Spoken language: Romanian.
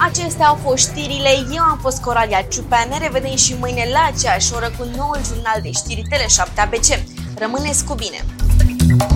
Acestea au fost știrile, eu am fost Coralia Ciupea, ne revedem și mâine la aceeași oră cu noul jurnal de știri Tele7 ABC. Rămâneți cu bine!